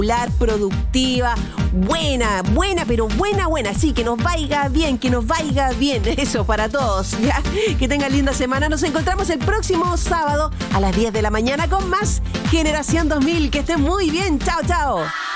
productiva, buena, pero buena, sí, que nos vaya bien, eso para todos, ¿ya? Que tengan linda semana, nos encontramos el próximo sábado a las 10 de la mañana con más Generación 2000, que estén muy bien, chao.